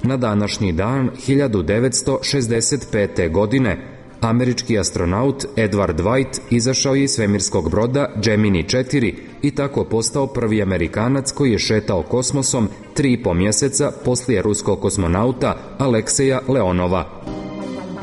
Na današnji dan 1965. godine američki astronaut Edward White izašao je iz svemirskog broda Gemini 4 i tako postao prvi Amerikanac koji je šetao kosmosom 3,5 mjeseca poslije ruskog kosmonauta Alekseja Leonova.